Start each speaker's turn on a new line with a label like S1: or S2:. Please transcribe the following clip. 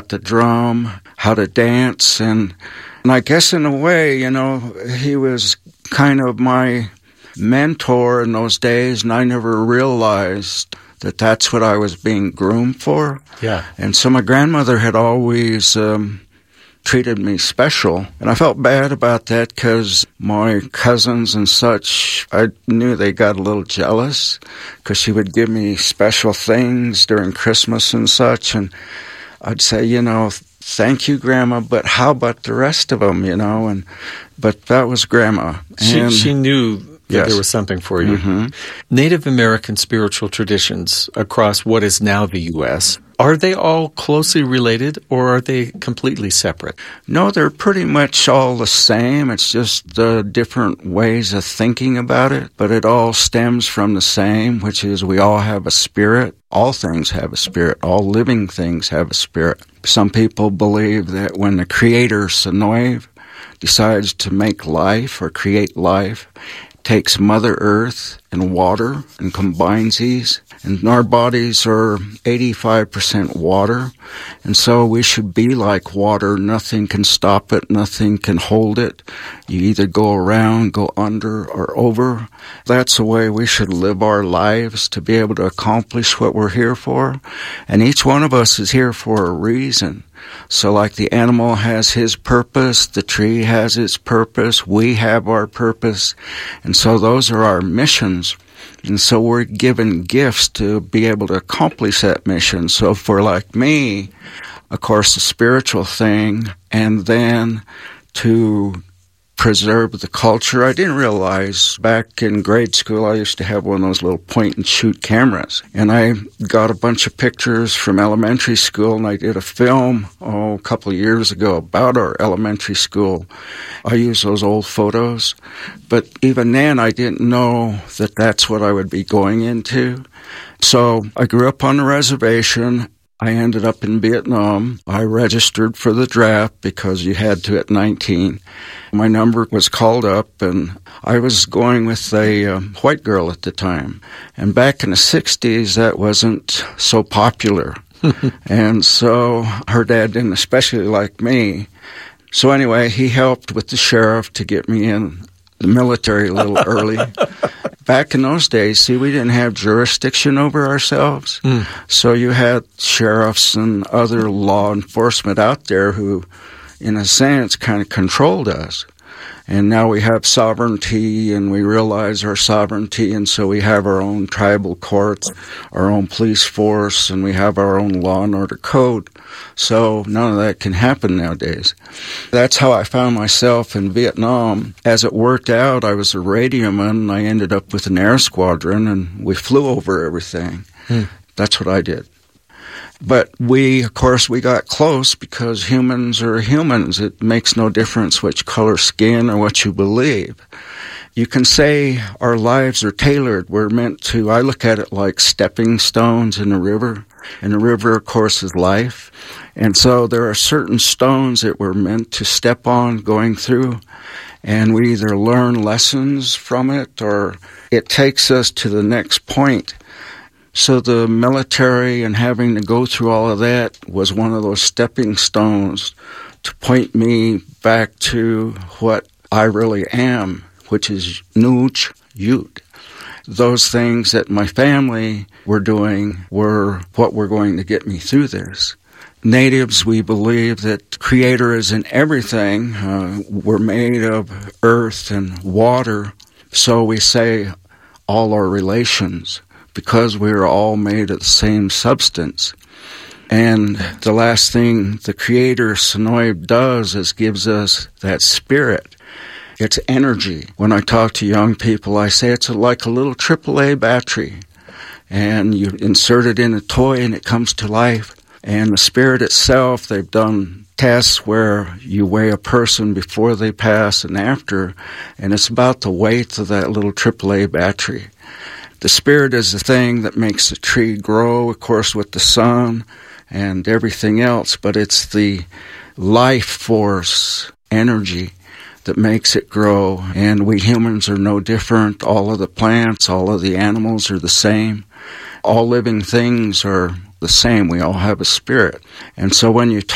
S1: about the drum, how to dance, and I guess in a way, he was kind of my mentor in those days, and I never realized that that's what I was being groomed for.
S2: Yeah.
S1: And so my grandmother had always treated me special, and I felt bad about that because my cousins and such, I knew they got a little jealous because she would give me special things during Christmas and such, and I'd say, thank you, Grandma, but how about the rest of them, but that was Grandma. And
S2: She knew that there was something for you.
S1: Mm-hmm.
S2: Native American spiritual traditions across what is now the U.S., are they all closely related, or are they completely separate?
S1: No, they're pretty much all the same. It's just different ways of thinking about it, but it all stems from the same, which is we all have a spirit. All things have a spirit. All living things have a spirit. Some people believe that when the Creator, Sonoy, decides to make life or create life, takes Mother Earth and water and combines these. And our bodies are 85% water, and so we should be like water. Nothing can stop it. Nothing can hold it. You either go around, go under, or over. That's the way we should live our lives to be able to accomplish what we're here for. And each one of us is here for a reason. So like the animal has his purpose, the tree has its purpose, we have our purpose, and so those are our missions. And so we're given gifts to be able to accomplish that mission. So for like me, of course, the spiritual thing, and then to preserve the culture. I didn't realize back in grade school I used to have one of those little point-and-shoot cameras. And I got a bunch of pictures from elementary school, and I did a film, a couple of years ago about our elementary school. I used those old photos. But even then, I didn't know that that's what I would be going into. So I grew up on a reservation. I ended up in Vietnam. I registered for the draft because you had to at 19. My number was called up, and I was going with a white girl at the time. And back in the 60s, that wasn't so popular. And so her dad didn't especially like me. So anyway, he helped with the sheriff to get me in the military a little early. Back in those days, see, we didn't have jurisdiction over ourselves. So you had sheriffs and other law enforcement out there who, in a sense, kind of controlled us. And now we have sovereignty, and we realize our sovereignty, and so we have our own tribal courts, our own police force, and we have our own law and order code. So none of that can happen nowadays. That's how I found myself in Vietnam. As it worked out, I was a radioman, and I ended up with an air squadron, and we flew over everything. That's what I did. But we got close because humans are humans. It makes no difference which color skin or what you believe. You can say our lives are tailored. We're meant to, I look at it like stepping stones in a river. And the river, of course, is life. And so there are certain stones that we're meant to step on going through. And we either learn lessons from it or it takes us to the next point. So the military and having to go through all of that was one of those stepping stones to point me back to what I really am, which is Nuch Yut. Those things that my family were doing were what were going to get me through this. Natives, we believe that Creator is in everything. We're made of earth and water, so we say all our relations, because we are all made of the same substance. And the last thing the Creator, Sonoy, does is gives us that spirit. It's energy. When I talk to young people, I say it's like a little AAA battery. And you insert it in a toy and it comes to life. And the spirit itself, they've done tests where you weigh a person before they pass and after, and it's about the weight of that little AAA battery. The spirit is the thing that makes the tree grow, of course, with the sun and everything else, but it's the life force, energy, that makes it grow. And we humans are no different. All of the plants, all of the animals are the same. All living things are the same. We all have a spirit. And so when you